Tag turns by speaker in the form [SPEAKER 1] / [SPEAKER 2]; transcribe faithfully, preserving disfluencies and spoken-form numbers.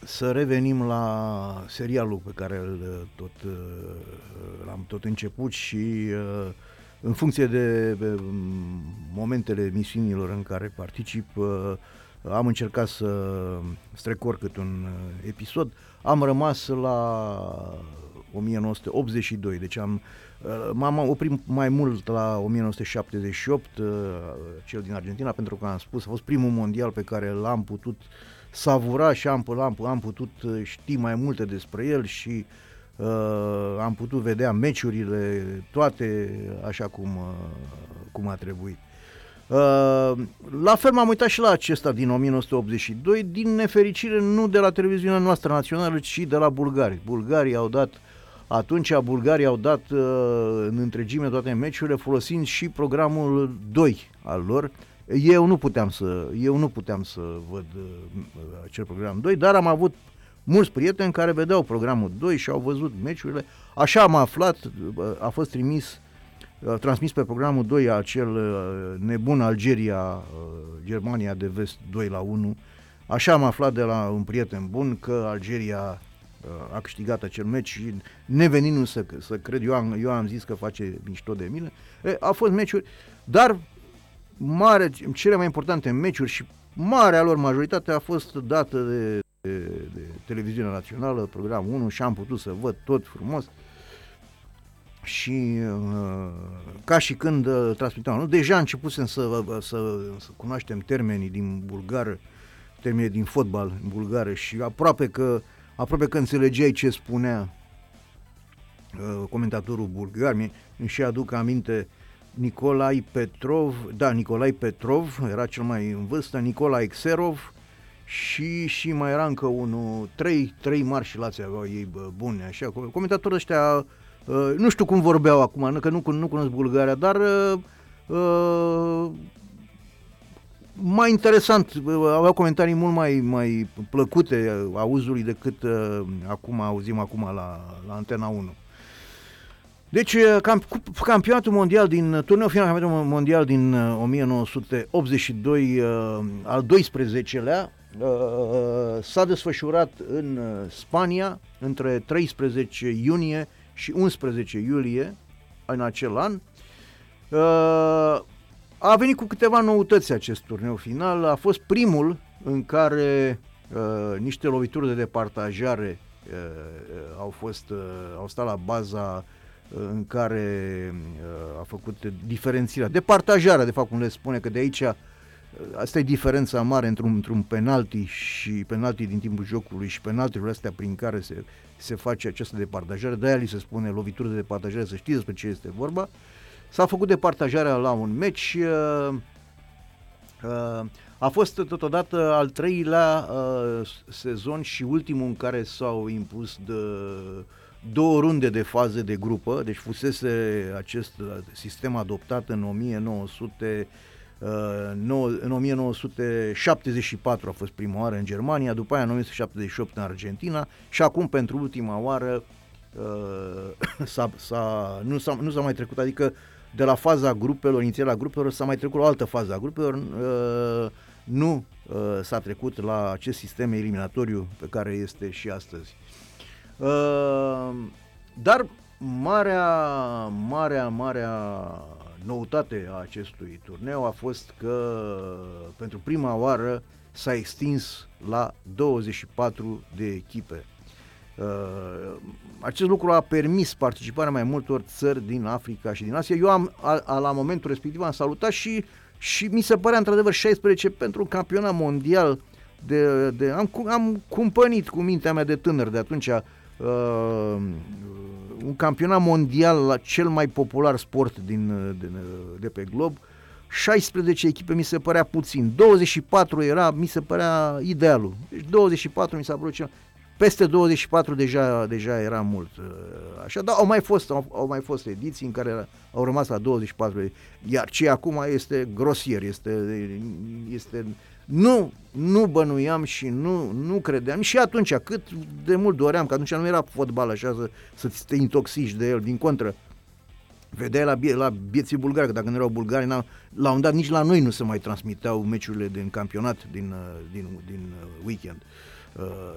[SPEAKER 1] să revenim la serialul pe care îl tot, l-am tot început și în funcție de momentele emisiunilor în care particip, am încercat să strecor cât un episod. Am rămas la o mie nouă sute optzeci și doi, deci am, m-am oprit mai mult la o mie nouă sute șaptezeci și opt, cel din Argentina, pentru că am spus, a fost primul mondial pe care l-am putut savura și am, am, am putut ști mai multe despre el și uh, am putut vedea meciurile toate așa cum, uh, cum a trebuit. Uh, la fel m-am uitat și la acesta din o mie nouă sute optzeci și doi, din nefericire nu de la televiziunea noastră națională, ci de la bulgari. Bulgarii au dat, atunci bulgarii au dat uh, în întregime toate meciurile folosind și programul doi al lor. Eu nu puteam să, eu nu puteam să văd uh, acel program doi, dar am avut mulți prieteni care vedeau programul doi și au văzut meciurile. Așa am aflat, uh, a fost trimis, uh, transmis pe programul doi acel uh, nebun Algeria, uh, Germania de vest doi la unu. Așa am aflat de la un prieten bun că Algeria uh, a câștigat acel meci și nevenindu să, să cred, eu am, eu am zis că face mișto de mine. E, au fost meciuri, dar mare, cele mai importante meciuri și marea lor majoritate a fost dată de, de, de televiziunea națională, programul unu, și am putut să văd tot frumos și uh, ca și când uh, transmiteam, nu? Deja începusem să, să, să cunoaștem termenii din bulgară, termenii din fotbal în bulgară și aproape că, aproape că înțelegeai ce spunea uh, comentatorul bulgar. Mi și aduc aminte Nicolae Petrov, da, Nicolae Petrov era cel mai în vârstă, Nicolae Xerov și, și mai era încă unul, trei, trei marșilați aveau ei bune, așa, comentatorii ăștia, uh, nu știu cum vorbeau acum, că nu, nu cunosc Bulgaria, dar uh, uh, mai interesant, aveau comentarii mult mai, mai plăcute auzului decât uh, acum auzim acum la, la Antena unu. Deci, campionatul mondial din, turneul final campionatul mondial din o mie nouă sute optzeci și doi, al doisprezecelea, s-a desfășurat în Spania între treisprezece iunie și unsprezece iulie în acel an. A venit cu câteva noutăți acest turneu final. A fost primul în care niște lovituri de departajare au fost, au stat la baza în care uh, a făcut diferențierea, departajarea, de fapt, cum le spune, că de aici uh, asta e diferența mare între un, între un penalti și penalti din timpul jocului și penaltiurile astea prin care se, se face această departajare, de-aia li se spune lovitură de departajare, să știți despre ce este vorba. S-a făcut departajarea la un meci, uh, uh, a fost totodată al treilea uh, sezon și ultimul în care s-au impus de două runde de faze de grupă, deci fusese acest sistem adoptat în o mie nouă sute, în o mie nouă sute șaptezeci și patru a fost prima oară în Germania, după aia în o mie nouă sute șaptezeci și opt în Argentina și acum pentru ultima oară s-a, s-a, nu, s-a, nu s-a mai trecut, adică de la faza grupelor, inițial a grupelor, s-a mai trecut la o altă fază a grupelor, nu s-a trecut la acest sistem eliminatoriu pe care este și astăzi. Uh, dar marea, marea, marea noutate a acestui turneu a fost că pentru prima oară s-a extins la douăzeci și patru de echipe. Uh, acest lucru a permis participarea mai multor țări din Africa și din Asia. Eu am, a, a, la momentul respectiv am salutat și, și mi se părea într-adevăr șaisprezece pentru un campionat mondial. De, de, am, am cumpănit cu mintea mea de tânăr de atunci Uh, un campionat mondial la cel mai popular sport din, de, de pe glob. șaisprezece echipe mi se părea puțin, douăzeci și patru era, mi se părea idealul, deci douăzeci și patru mi s-a părut cel, peste douăzeci și patru deja, deja era mult, așa, dar au mai fost, au, au mai fost ediții în care au rămas la douăzeci și patru, iar ce acum este grosier, este, este Nu, nu bănuiam și nu, nu credeam și atunci cât de mult doream, că atunci nu era fotbal așa să, să te intoxici de el, din contră. Vedeai la, bie, la bieții bulgari, că dacă nu erau bulgari, la un dat nici la noi nu se mai transmiteau meciurile din campionat din, din, din weekend.